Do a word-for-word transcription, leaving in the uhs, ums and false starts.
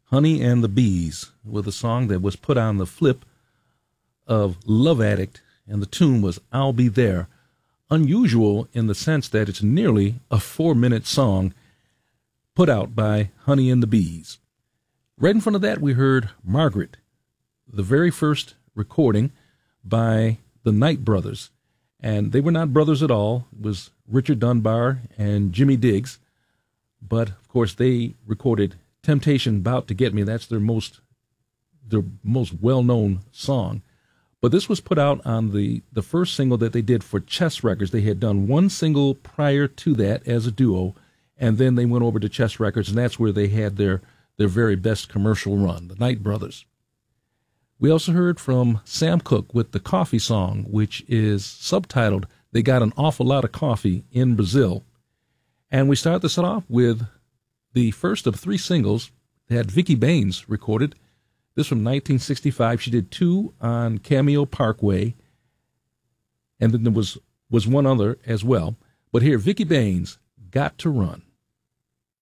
Honey and the Bees, with a song that was put on the flip of Love Addict, and the tune was I'll Be There. Unusual in the sense that it's nearly a four-minute song put out by Honey and the Bees. Right in front of that, we heard Margaret, the very first recording by the Knight Brothers. And they were not brothers at all. It was Richard Dunbar and Jimmy Diggs. But, of course, they recorded Temptation Bout to Get Me. That's their most their most well-known song. But this was put out on the, the first single that they did for Chess Records. They had done one single prior to that as a duo, and then they went over to Chess Records, and that's where they had their, their very best commercial run, the Knight Brothers. We also heard from Sam Cooke with the Coffee Song, which is subtitled, They Got an Awful Lot of Coffee in Brazil. And we start this off with the first of three singles that Vicki Baines recorded. This from nineteen sixty-five. She did two on Cameo Parkway, and then there was, was one other as well. But here, Vicki Baines, Got to Run.